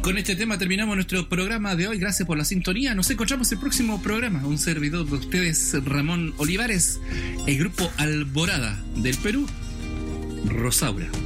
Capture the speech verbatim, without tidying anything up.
Con este tema terminamos nuestro programa de hoy. Gracias por la sintonía. Nos encontramos en el próximo programa. Un servidor de ustedes, Ramón Olivares, el grupo Alborada del Perú, Rosaura.